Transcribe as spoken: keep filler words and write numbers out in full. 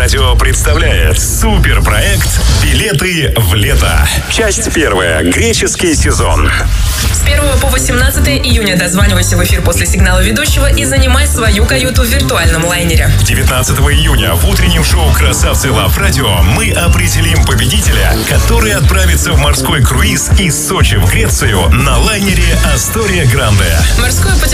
Радио представляет суперпроект «Билеты в лето». Часть первая. Греческий сезон. С первого по восемнадцатое июня дозванивайся в эфир после сигнала ведущего и занимай свою каюту в виртуальном лайнере. девятнадцатого июня в утреннем шоу «Красавцы Лав Радио» мы определим победителя, который отправится в морской круиз из Сочи в Грецию на лайнере «Астория Гранде». Морское путешествие